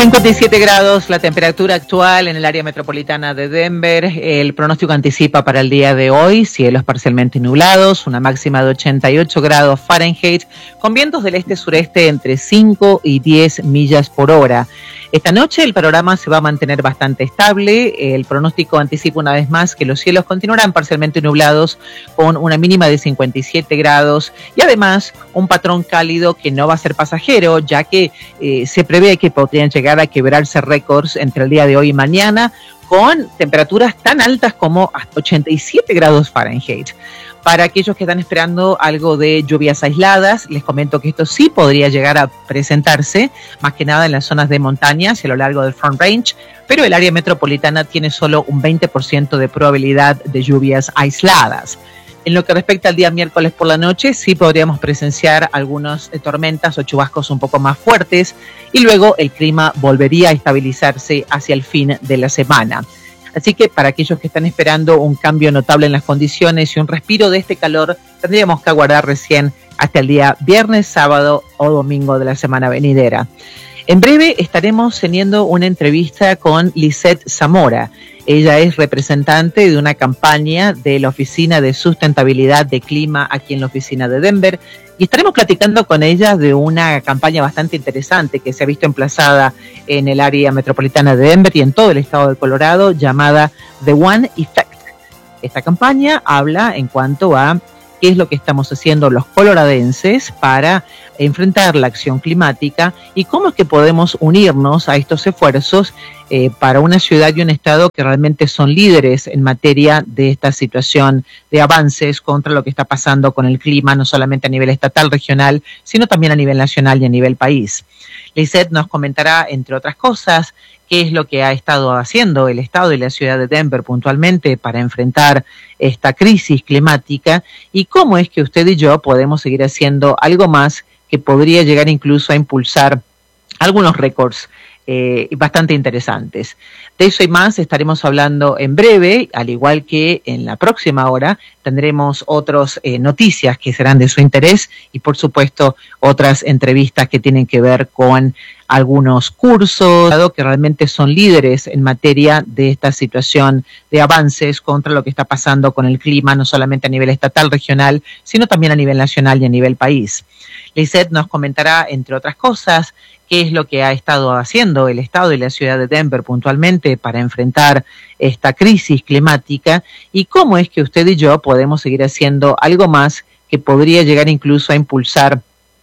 57 grados la temperatura actual en el área metropolitana de Denver. El pronóstico anticipa para el día de hoy cielos parcialmente nublados, una máxima de 88 grados Fahrenheit, con vientos del este-sureste entre 5 y 10 millas por hora. Esta noche el panorama se va a mantener bastante estable. El pronóstico anticipa una vez más que los cielos continuarán parcialmente nublados con una mínima de 57 grados y además un patrón cálido que no va a ser pasajero, ya que se prevé que podrían llegar a quebrarse récords entre el día de hoy y mañana con temperaturas tan altas como hasta 87 grados Fahrenheit. Para aquellos que están esperando algo de lluvias aisladas, les comento que esto sí podría llegar a presentarse, más que nada en las zonas de montañas y a lo largo del Front Range, pero el área metropolitana tiene solo un 20% de probabilidad de lluvias aisladas. En lo que respecta al día miércoles por la noche, sí podríamos presenciar algunas tormentas o chubascos un poco más fuertes y luego el clima volvería a estabilizarse hacia el fin de la semana. Así que para aquellos que están esperando un cambio notable en las condiciones y un respiro de este calor, tendríamos que aguardar recién hasta el día viernes, sábado o domingo de la semana venidera. En breve estaremos teniendo una entrevista con Lisette Zamora. Ella es representante de una campaña de la Oficina de Sustentabilidad de Clima aquí en la oficina de Denver y estaremos platicando con ella de una campaña bastante interesante que se ha visto emplazada en el área metropolitana de Denver y en todo el estado de Colorado, llamada The One Effect. Esta campaña habla en cuanto a qué es lo que estamos haciendo los coloradenses para enfrentar la acción climática y cómo es que podemos unirnos a estos esfuerzos para una ciudad y un estado que realmente son líderes en materia de esta situación de avances contra lo que está pasando con el clima, no solamente a nivel estatal, regional, sino también a nivel nacional y a nivel país. Lisette nos comentará, entre otras cosas, qué es lo que ha estado haciendo el estado y la ciudad de Denver puntualmente para enfrentar esta crisis climática y cómo es que usted y yo podemos seguir haciendo algo más que podría llegar incluso a impulsar algunos récords bastante interesantes. De eso y más estaremos hablando en breve, al igual que en la próxima hora tendremos otras noticias que serán de su interés y por supuesto otras entrevistas que tienen que ver con algunos cursos que realmente son líderes en materia de esta situación de avances contra lo que está pasando con el clima, no solamente a nivel estatal, regional, sino también a nivel nacional y a nivel país. Lisette nos comentará, entre otras cosas, qué es lo que ha estado haciendo el estado y la ciudad de Denver puntualmente para enfrentar esta crisis climática y cómo es que usted y yo podemos seguir haciendo algo más que podría llegar incluso a impulsar